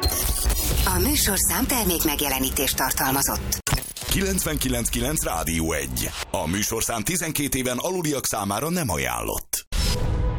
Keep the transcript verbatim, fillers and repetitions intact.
A műsorszám termék megjelenítést tartalmazott. kilencvenkilenc pont kilenc Rádió egy. A műsorszám tizenkét éven aluliak számára nem ajánlott.